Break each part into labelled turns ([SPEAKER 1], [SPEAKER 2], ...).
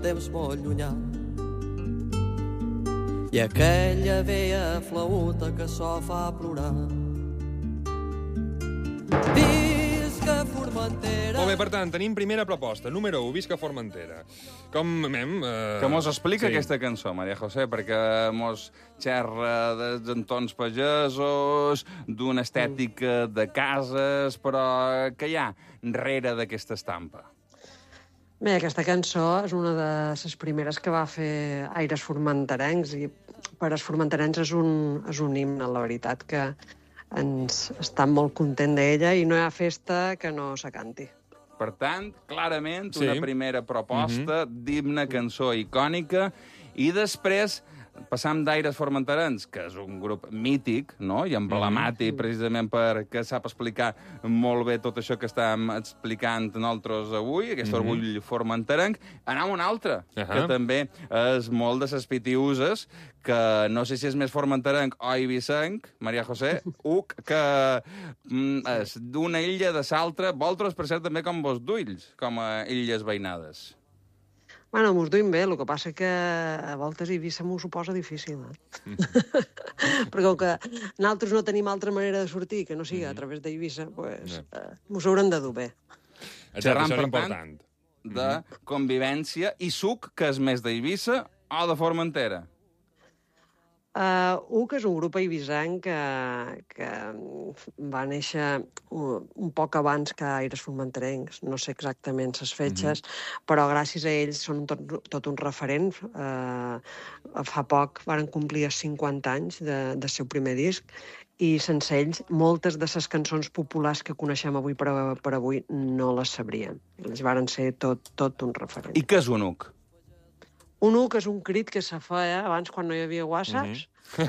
[SPEAKER 1] temps molt llunyà. I aquella vella flauta que so fa plorar. Visca Formentera.
[SPEAKER 2] Molt bé, per tant, tenim primera proposta. Número 1, Visca Formentera. Com anem?
[SPEAKER 3] Que mos explica aquesta cançó, Maria José, perquè mos xerra dels entorns pagesos, d'una estètica de cases, però què hi ha darrere d'aquesta estampa?
[SPEAKER 4] Bé, aquesta cançó és una de les primeres que va fer aires formenterencs i per als formenterencs és un himne, la veritat, que ens està molt content d'ella i no hi ha festa que no se canti.
[SPEAKER 3] Per tant, clarament, una primera proposta d'himne, cançó icònica, i després passam d'Aires Formenterans, que és un grup mític, no?, i emblemàtic, precisament perquè sap explicar molt bé tot això que estàvem explicant nosaltres avui, aquest orgull formenterenc. Anem a un altre, que també és molt de ses pitiuses, que no sé si és més formenterenc o ibicenc, Maria José, que és d'una illa de l'altra, vosaltres, per cert, també com vos d'ulls, com a illes veïnades.
[SPEAKER 4] Bueno, mos duim bé, el que passa que a voltes Eivissa m'ho suposa difícil, perquè com que nosaltres no tenim altra manera de sortir que no sigui a través d'Eivissa, doncs mos haurem de dur bé.
[SPEAKER 3] Xerram, per tant, de convivència i suc, que és més d'Eivissa o de Formentera?
[SPEAKER 4] UC és un grup eivissenc que va néixer un poc abans que Aires Formenterencs, no sé exactament les fetges, però gràcies a ells són tot un referent. Fa poc van complir 50 anys del seu primer disc i sense ells moltes de les cançons populars que coneixem avui per avui no les sabríem. Ells varen ser tot un referent.
[SPEAKER 3] I què és un UC?
[SPEAKER 4] Un UC és un crit que se feia abans quan no hi havia whatsapps.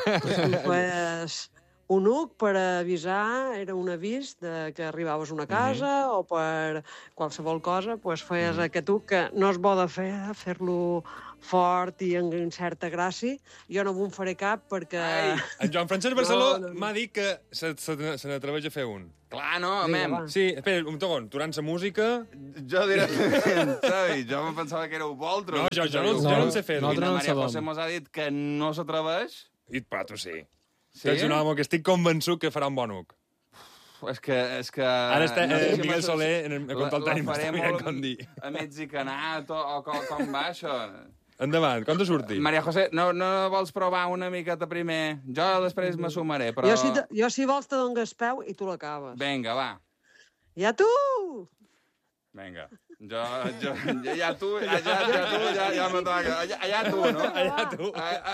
[SPEAKER 4] Un UC per avisar, era un avís que arribaves a una casa o per qualsevol cosa, feies aquest UC que no es bo de fer-lo fort i amb certa gràcia. Jo no me'n faré cap perquè...
[SPEAKER 2] En Joan Francesc Barceló m'ha dit que se n'atreveix a fer un.
[SPEAKER 3] Clar, no, mem.
[SPEAKER 2] Sí, espera, un segon, tu la música...
[SPEAKER 3] Jo directament, sabi? Jo em pensava que éreu vosaltres.
[SPEAKER 2] No, jo no sé fer-ho.
[SPEAKER 3] La Maria José mos ha dit que no s'atreveix.
[SPEAKER 2] I però tu sí. Tu ets un home que estic convençut que farà un bon UC.
[SPEAKER 3] És que...
[SPEAKER 2] Ara està Miguel Soler a contar-li m'està mirant com dir.
[SPEAKER 3] A Mexicanat o com va això?
[SPEAKER 2] Endavant, com t'ha sortit?
[SPEAKER 3] Maria José, no vols provar una miqueta primer? Jo després me sumaré, però...
[SPEAKER 4] Jo si vols te dono el peu i tu l'acabes.
[SPEAKER 3] Vinga, va.
[SPEAKER 4] Ja tu!
[SPEAKER 3] Vinga. Ja tu, ja me toca. Allà tu, no?
[SPEAKER 2] Allà tu.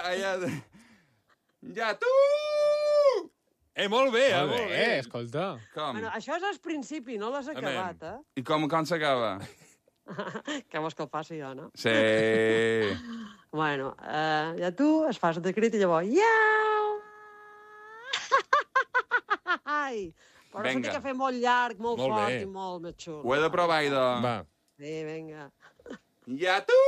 [SPEAKER 3] Ja tu!
[SPEAKER 2] Molt bé,
[SPEAKER 5] molt bé, escolta.
[SPEAKER 3] Com?
[SPEAKER 4] Bueno, això és el principi, no l'has acabat,
[SPEAKER 3] I com s'acaba?
[SPEAKER 4] Què vols que el faci jo, no?
[SPEAKER 3] Sí.
[SPEAKER 4] Bueno, ja tu es fas de crit i llavors... Ja! Però s'ha de fer molt llarg, molt fort i molt més xulo.
[SPEAKER 3] Ho he de provar, idò.
[SPEAKER 2] Va.
[SPEAKER 4] Sí, vinga.
[SPEAKER 3] Ja tu!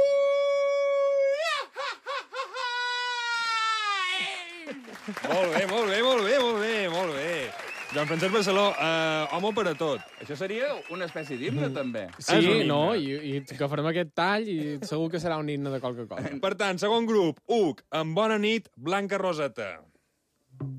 [SPEAKER 2] Molt bé. Joan Francesc Barceló, home per a tot.
[SPEAKER 3] Això seria una espècie d'himne, també.
[SPEAKER 5] Sí, no, i que farem aquest tall i segur que serà un himne de qualque cosa.
[SPEAKER 2] Per tant, segon grup, UC, amb Bona nit, Blanca Roseta.